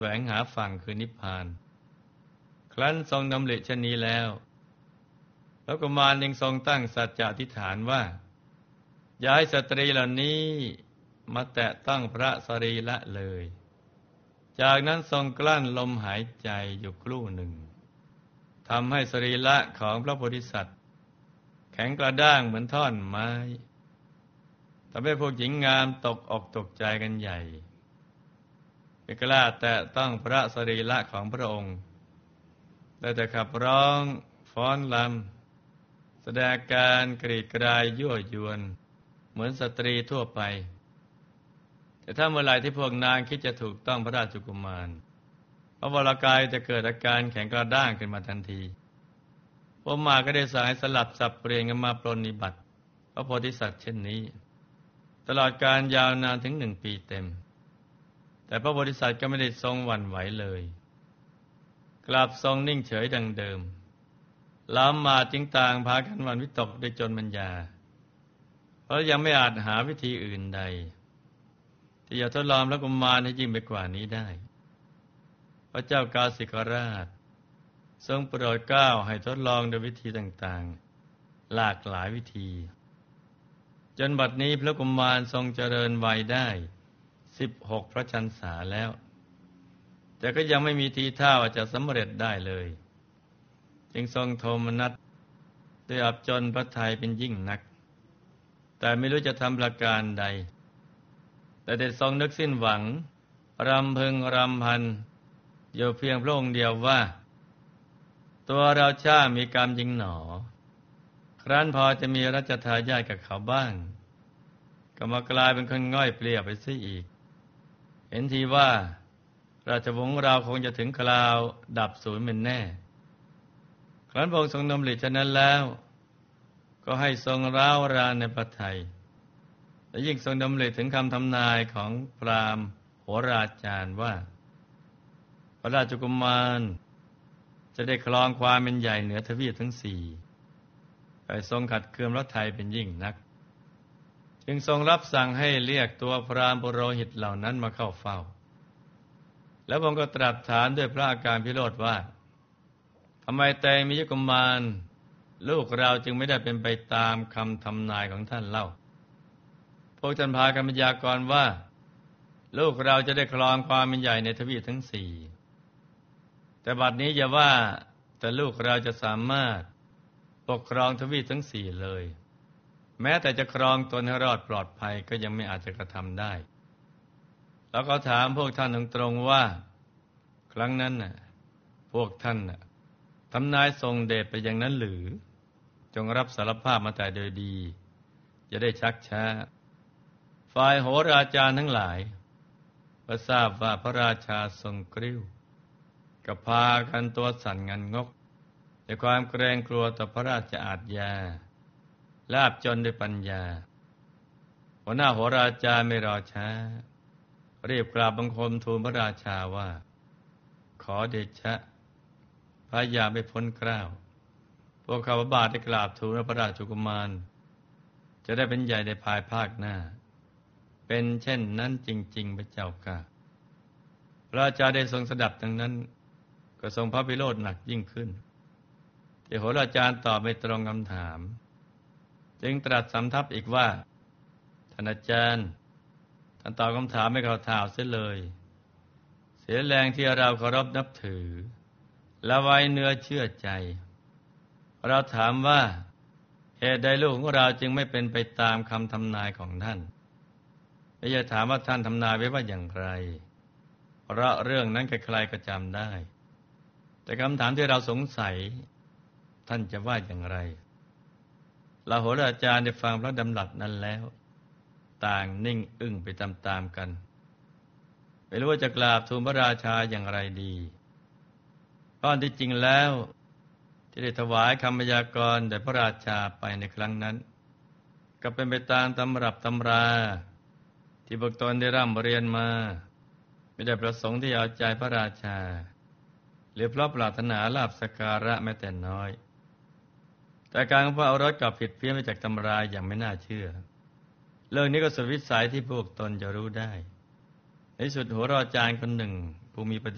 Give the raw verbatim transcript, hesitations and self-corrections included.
แสวงหาฝั่งคือนิพพานครั้นทรงดำริเช่นนี้แล้วพระกุมารยังทรงตั้งสัจจะอธิษฐานว่าอย่าให้สตรีเหล่านี้มาแตะต้องพระสรีระเลยจากนั้นทรงกลั้นลมหายใจอยู่ครู่หนึ่งทำให้สรีระของพระโพธิสัตว์แข็งกระด้างเหมือนท่อนไม้ทำให้พวกหญิงงามตกอกตกใจกันใหญ่ไม่กล้าแตะต้องพระสรีระของพระองค์ได้แต่ขับร้องฟ้อนรำแสดงการกรีดกรายยั่วยวนเหมือนสตรีทั่วไปแต่ถ้าเมื่อไหร่ที่พวกนางคิดจะถูกต้องพระราชกุมารพระวรากายจะเกิดอาการแข็งกระด้างขึ้นมาทันทีพระมาก็ได้สั่งให้สลับสับเปลี่ยนกันมาปรนนิบัติพระโพธิสัตว์เช่นนี้ตลอดการยาวนานถึงหนึ่งปีเต็มแต่พระโพธิสัตว์ก็ไม่ได้ทรงหวั่นไหวเลยกลับทรงนิ่งเฉยดังเดิมล้ำมาจึงต่างพากันหวั่นวิตกด้วยจนปัญญาเพราะยังไม่อาจหาวิธีอื่นใดที่จะทดลองพระกุมารให้ยิ่งไปกว่านี้ได้พระเจ้ากาสิกราชทรงโปรดเกล้าให้ทดลองโดยวิธีต่างๆหลากหลายวิธีจนบัดนี้พระกุมารทรงเจริญวัยได้สิบหกพระชรรษาแล้วแต่ก็ยังไม่มีทีท่าว่าจะสำเร็จได้เลยจึงทรงโทมนัสด้วยอับจนพระทัยเป็นยิ่งนักแต่ไม่รู้จะทำประการใดแต่ได้ทรงนึกสิ้นหวังรำพึงรำพันอยู่เพียงพระองค์เดียวว่าตัวเราช่ามีกรรมจริงหนอครั้นพอจะมีรัชทายาทกับเขาบ้างก็มากลายเป็นคนง่อยเปลี่ยไปซะอีกเห็นทีว่าราชวงศ์เราคงจะถึงคราวดับสูญเป็นแน่ครั้นพระองค์ทรงดำริฉะนั้นแล้วก็ให้ทรงร้าวรานในพระทัยและยิ่งทรงดำริถึงคำทำนายของพราหมณ์โหราจารย์ว่าพระราชกุมารจะได้ครองความเป็นใหญ่เหนือทวีปทั้งสี่ไปทรงขัดเคืองพระทัยเป็นยิ่งนักจึงทรงรับสั่งให้เรียกตัวพราหมณ์ปุโรหิตเหล่านั้นมาเข้าเฝ้าแล้วพระองค์ก็ตรัสถามด้วยพระอาการพิโรธว่าทำไมเตมิยกุมารลูกเราจึงไม่ได้เป็นไปตามคำทำนายของท่านเล่าพวกท่านพากันพยากรณ์ว่าลูกเราจะได้ครองความเป็นใหญ่ในทวีปทั้งสี่แต่บัดนี้อย่าว่าแต่ลูกเราจะสามารถปกครองทวีปทั้งสี่เลยแม้แต่จะครองตนให้รอดปลอดภัยก็ยังไม่อาจจะกระทำได้แล้วก็ถามพวกท่านตรงๆว่าครั้งนั้นน่ะพวกท่านน่ะทำนายทรงเดชไปอย่างนั้นหรือจงรับสารภาพมาแต่โดยดีจะได้ชักช้าฝ่ายโหราจารย์ทั้งหลายพอทราบว่าพระราชาทรงกริ้วก็พากันตัวสั่นงันงกด้วยความเกรงกลัวต่อพระราชอาทยาลาบจนด้วยปัญญาหัวหน้าโหราจารย์ไม่รอช้ารีบกราบบังคมทูลพระราชาว่าขอเดชะพระยาไม่พ้นเกล้าพวกข้าพบาทได้กราบทูลพระราชกุมารจะได้เป็นใหญ่ในภายภาคหน้าเป็นเช่นนั้นจริงๆพระเจ้าค่ะพระราชาได้ทรงสดับดังนั้นก็ทรงพระพิโรธหนักยิ่งขึ้นที่โหราจารย์ตอบไม่ตรงคำถามจึงตรัสสำทับอีกว่าท่านอาจารย์ท่านตอบคำถามไม่เข้าท่าเสียเลยเสียแรงที่เราเคารพนับถือและไว้เนื้อเชื่อใจเราถามว่าเหตุใดลูกของเราจึงไม่เป็นไปตามคำทำนายของท่านไม่ใช่ถามว่าท่านทำนายไว้ว่าอย่างไรเพราะเรื่องนั้นใครๆก็จำได้แต่คำถามที่เราสงสัยท่านจะว่าอย่างไรเราโหราจารย์ได้ฟังพระดำรัสนั้นแล้วต่างนิ่งอึ้งไปตามๆกันไม่รู้ว่าจะกราบทูลพระราชาอย่างไรดีเพราะที่จริงแล้วที่ได้ถวายคำพยากรณ์แด่พระราชาไปในครั้งนั้นก็เป็นไปตามตำรับตำราที่พวกตนได้ร่ำเรียนมาไม่ได้ประสงค์ที่เอาใจพระราชาหรือเพราะปรารถนาลาภสักการะแม้แต่น้อยแต่การของพระโอรสกลับผิดเพี้ยนไปจากตำราอย่างไม่น่าเชื่อเรื่องนี้ก็สุดวิสัยที่พวกตนจะรู้ได้ในสุดโหราจารย์คนหนึ่งผู้มีปฏิ